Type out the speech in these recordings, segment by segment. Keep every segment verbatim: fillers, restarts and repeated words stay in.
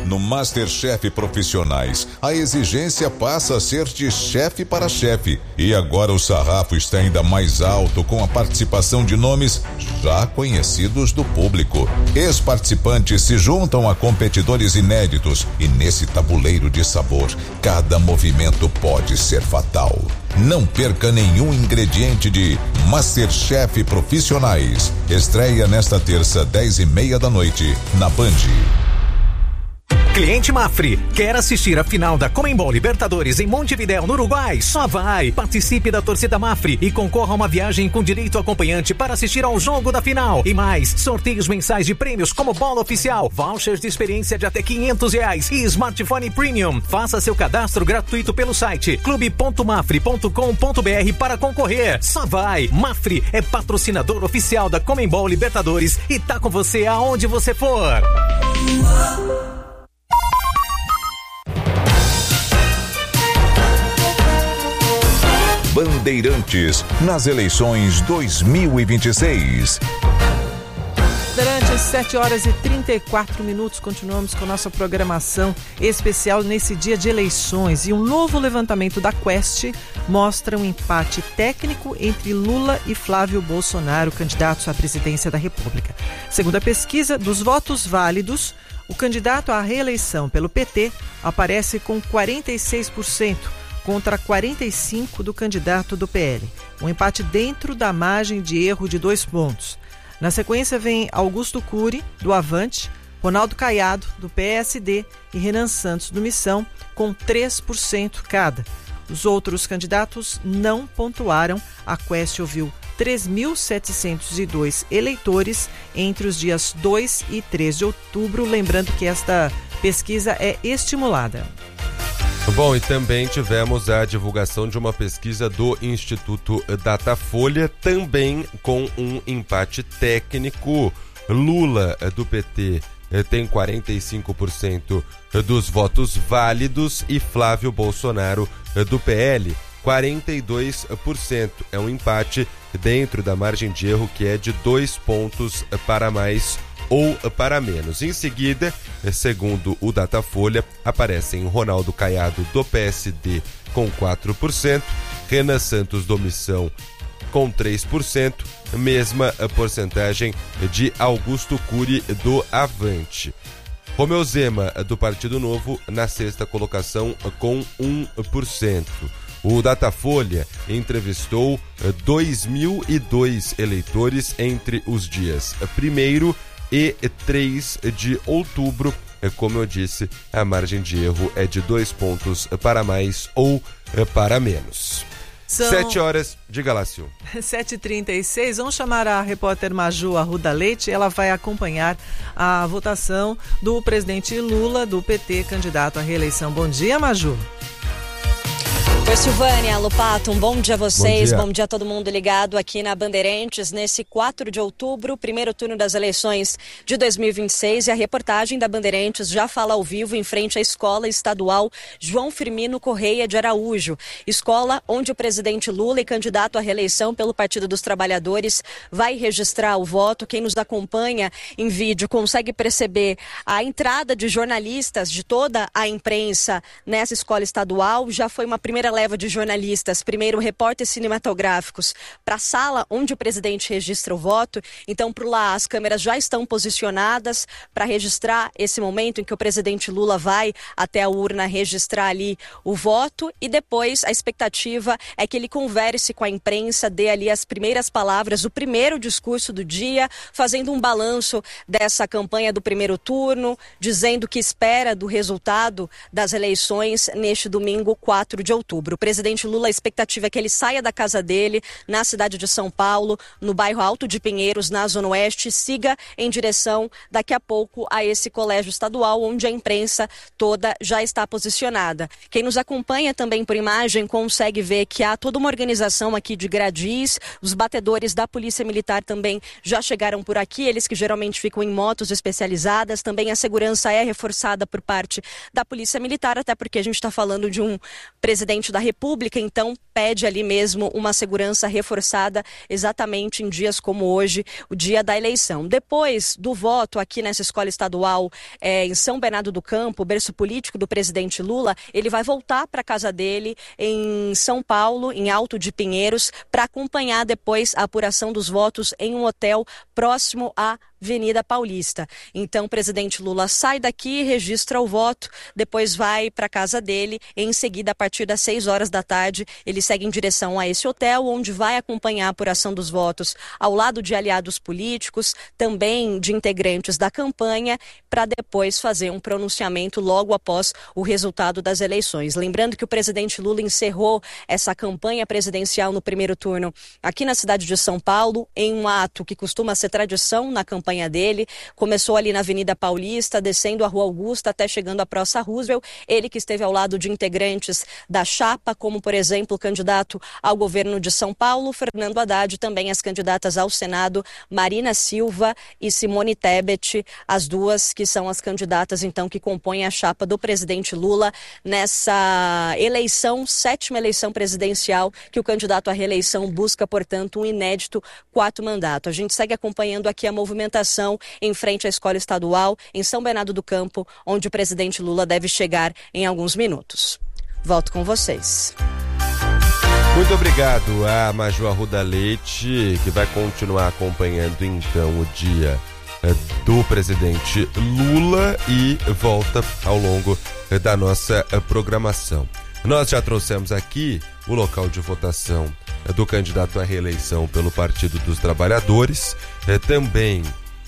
No MasterChef Profissionais, a exigência passa a ser de chefe para chefe. E agora o sarrafo está ainda mais alto com a participação de nomes já conhecidos do público. Ex-participantes se juntam a competidores inéditos e nesse tabuleiro de sabor, cada movimento pode ser fatal. Não perca nenhum ingrediente de MasterChef Profissionais. Estreia nesta terça, dez e meia da noite, na Band. Cliente Mafre, quer assistir a final da Conmebol Libertadores em Montevidéu, no Uruguai? Só vai! Participe da torcida Mafre e concorra a uma viagem com direito acompanhante para assistir ao jogo da final. E mais, sorteios mensais de prêmios como bola oficial, vouchers de experiência de até quinhentos reais e smartphone premium. Faça seu cadastro gratuito pelo site clube ponto mafre ponto com ponto br para concorrer. Só vai! Mafre é patrocinador oficial da Conmebol Libertadores e tá com você aonde você for. Bandeirantes nas eleições dois mil e vinte e seis. Durante sete horas e trinta e quatro minutos, continuamos com nossa programação especial nesse dia de eleições. E um novo levantamento da Quest mostra um empate técnico entre Lula e Flávio Bolsonaro, candidatos à presidência da República. Segundo a pesquisa, dos votos válidos, o candidato à reeleição pelo P T aparece com quarenta e seis por cento. Contra quarenta e cinco por cento do candidato do P L. Um empate dentro da margem de erro de dois pontos. Na sequência vem Augusto Cury, do Avante, Ronaldo Caiado, do P S D e Renan Santos, do Missão, com três por cento cada. Os outros candidatos não pontuaram. A Quest ouviu três mil setecentos e dois eleitores entre os dias dois e três de outubro. Lembrando que esta pesquisa é estimulada. Bom, e também tivemos a divulgação de uma pesquisa do Instituto Datafolha, também com um empate técnico. Lula, do P T, tem quarenta e cinco por cento dos votos válidos e Flávio Bolsonaro, do P L, quarenta e dois por cento. É um empate dentro da margem de erro, que é de dois pontos para mais ou para menos. Em seguida, segundo o Datafolha, aparecem Ronaldo Caiado, do P S D, com quatro por cento, Renan Santos, do Missão, com três por cento, mesma porcentagem de Augusto Cury, do Avante. Romeu Zema, do Partido Novo, na sexta colocação, com um por cento. O Datafolha entrevistou dois mil e dois eleitores entre os dias primeiro e três de outubro. Como eu disse, a margem de erro é de dois pontos para mais ou para menos. São... Sete horas, diga lá, Sil. sete e trinta e seis, vamos chamar a repórter Maju Arruda Leite. Ela vai acompanhar a votação do presidente Lula, do P T, candidato à reeleição. Bom dia, Maju. Oi, Silvânia, Lopato, um bom dia a vocês, bom dia. bom dia a todo mundo ligado aqui na Bandeirantes, nesse quatro de outubro, primeiro turno das eleições de dois mil e vinte e seis, e a reportagem da Bandeirantes já fala ao vivo em frente à Escola Estadual João Firmino Correia de Araújo, escola onde o presidente Lula e candidato à reeleição pelo Partido dos Trabalhadores vai registrar o voto. Quem nos acompanha em vídeo consegue perceber a entrada de jornalistas de toda a imprensa nessa escola estadual. Já foi uma primeira leva de jornalistas, primeiro repórteres cinematográficos, para a sala onde o presidente registra o voto. Então, por lá, as câmeras já estão posicionadas para registrar esse momento em que o presidente Lula vai até a urna registrar ali o voto, e depois a expectativa é que ele converse com a imprensa, dê ali as primeiras palavras, o primeiro discurso do dia, fazendo um balanço dessa campanha do primeiro turno, dizendo o que espera do resultado das eleições neste domingo, quatro de outubro. O presidente Lula, a expectativa é que ele saia da casa dele, na cidade de São Paulo, no bairro Alto de Pinheiros, na Zona Oeste, siga em direção, daqui a pouco, a esse colégio estadual, onde a imprensa toda já está posicionada. Quem nos acompanha também por imagem consegue ver que há toda uma organização aqui de gradis, os batedores da Polícia Militar também já chegaram por aqui, eles que geralmente ficam em motos especializadas. Também a segurança é reforçada por parte da Polícia Militar, até porque a gente está falando de um presidente da da República, então, pede ali mesmo uma segurança reforçada exatamente em dias como hoje, o dia da eleição. Depois do voto aqui nessa escola estadual é, em São Bernardo do Campo, berço político do presidente Lula, ele vai voltar para a casa dele em São Paulo, em Alto de Pinheiros, para acompanhar depois a apuração dos votos em um hotel próximo à Avenida Paulista. Então, o presidente Lula sai daqui, registra o voto, depois vai para a casa dele. Em seguida, a partir das seis horas da tarde, ele segue em direção a esse hotel, onde vai acompanhar a apuração dos votos ao lado de aliados políticos, também de integrantes da campanha, para depois fazer um pronunciamento logo após o resultado das eleições. Lembrando que o presidente Lula encerrou essa campanha presidencial no primeiro turno aqui na cidade de São Paulo, em um ato que costuma ser tradição na campanha dele. Começou ali na Avenida Paulista, descendo a Rua Augusta até chegando à Praça Roosevelt. Ele que esteve ao lado de integrantes da chapa, como por exemplo o candidato ao governo de São Paulo, Fernando Haddad, também as candidatas ao Senado, Marina Silva e Simone Tebet, as duas que são as candidatas então que compõem a chapa do presidente Lula nessa eleição, sétima eleição presidencial, que o candidato à reeleição busca, portanto, um inédito quarto mandato. A gente segue acompanhando aqui a movimentação em frente à escola estadual em São Bernardo do Campo, onde o presidente Lula deve chegar em alguns minutos. Volto com vocês. Muito obrigado a Maju Arruda Leite, que vai continuar acompanhando então o dia do presidente Lula e volta ao longo da nossa programação. Nós já trouxemos aqui o local de votação do candidato à reeleição pelo Partido dos Trabalhadores, também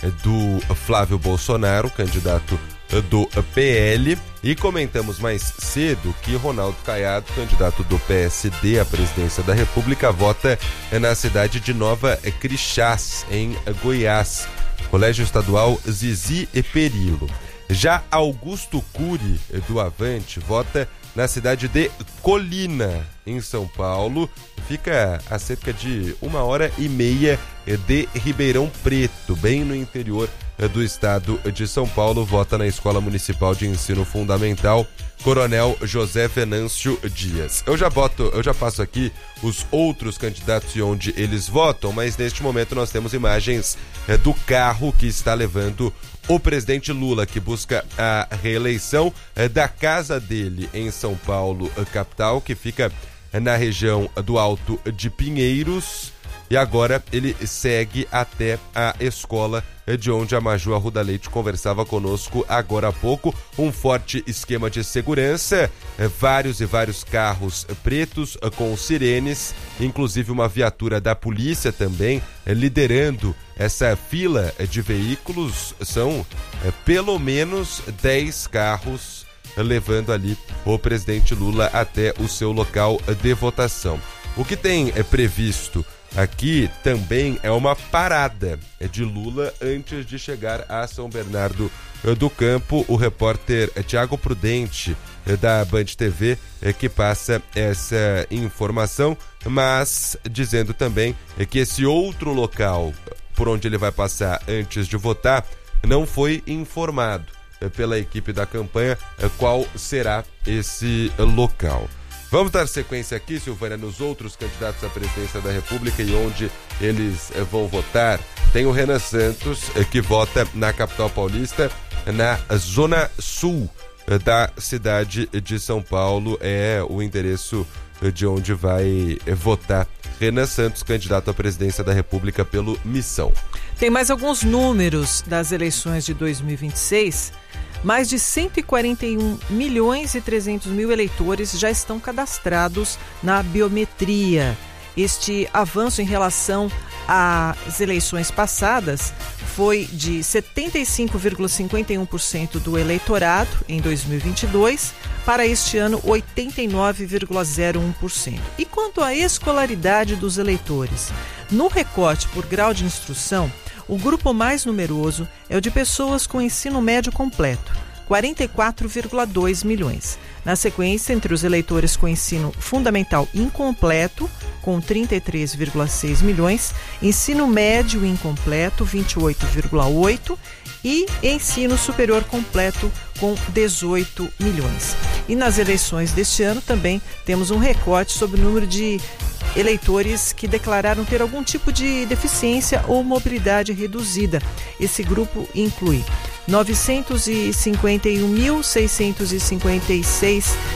do Flávio Bolsonaro, candidato do P L, e comentamos mais cedo que Ronaldo Caiado, candidato do P S D à presidência da República, vota na cidade de Nova Crixás, em Goiás, Colégio Estadual Zizi e Perilo. Já Augusto Cury, do Avante, vota na cidade de Colina, em São Paulo. Fica a cerca de uma hora e meia de Ribeirão Preto, bem no interior do estado de São Paulo. Vota na Escola Municipal de Ensino Fundamental Coronel José Venâncio Dias. Eu já boto, eu já passo aqui os outros candidatos e onde eles votam, mas neste momento nós temos imagens do carro que está levando o presidente Lula, que busca a reeleição, da casa dele em São Paulo, capital, que fica na região do Alto de Pinheiros, e agora ele segue até a escola de onde a Maju Arruda Leite conversava conosco agora há pouco. Um forte esquema de segurança, vários e vários carros pretos com sirenes, inclusive uma viatura da polícia também liderando essa fila de veículos. São é, pelo menos dez carros levando ali o presidente Lula até o seu local de votação. O que tem é previsto aqui também é uma parada de Lula antes de chegar a São Bernardo do Campo. O repórter Tiago Prudente, da Band T V, que passa essa informação, mas dizendo também que esse outro local por onde ele vai passar antes de votar não foi informado pela equipe da campanha qual será esse local. Vamos dar sequência aqui, Silvânia, nos outros candidatos à presidência da República e onde eles vão votar. Tem o Renan Santos, que vota na capital paulista, na zona sul da cidade de São Paulo. É o endereço de onde vai votar Renan Santos, candidato à presidência da República pelo Missão. Tem mais alguns números das eleições de dois mil e vinte e seis. Mais de cento e quarenta e um milhões e trezentos mil eleitores já estão cadastrados na biometria. Este avanço em relação às eleições passadas foi de setenta e cinco vírgula cinquenta e um por cento do eleitorado em dois mil e vinte e dois, para este ano oitenta e nove vírgula zero um por cento. E quanto à escolaridade dos eleitores? No recorte por grau de instrução, o grupo mais numeroso é o de pessoas com ensino médio completo, quarenta e quatro vírgula dois milhões. Na sequência, entre os eleitores com ensino fundamental incompleto, com trinta e três vírgula seis milhões, ensino médio incompleto, vinte e oito vírgula oito e ensino superior completo, com dezoito milhões. E nas eleições deste ano também temos um recorte sobre o número de eleitores que declararam ter algum tipo de deficiência ou mobilidade reduzida. Esse grupo inclui novecentos e cinquenta e um mil, seiscentos e cinquenta e seis